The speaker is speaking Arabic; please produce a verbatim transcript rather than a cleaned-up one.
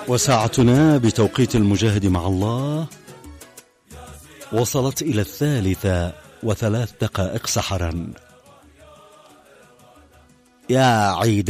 وساعتنا بتوقيت المجاهد مع الله وصلت إلى الثالثة وثلاث دقائق سحرا. يا عيد